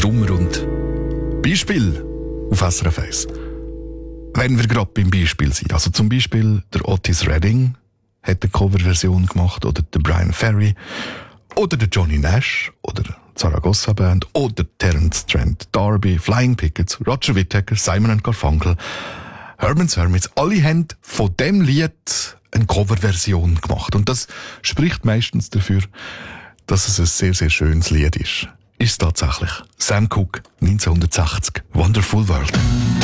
Trummer und Beispiel auf SRF 1. Wenn wir gerade beim Beispiel sind, also zum Beispiel der Otis Redding hat eine Coverversion gemacht, oder der Brian Ferry, oder der Johnny Nash, oder die Zaragoza Band, oder Terence Trent D'Arby, Flying Pickets, Roger Whittaker, Simon & Garfunkel, Herman's Hermits, alle haben von dem Lied eine Coverversion gemacht. Und das spricht meistens dafür, dass es ein sehr, sehr schönes Lied ist. Ist tatsächlich Sam Cooke, 1960, Wonderful World.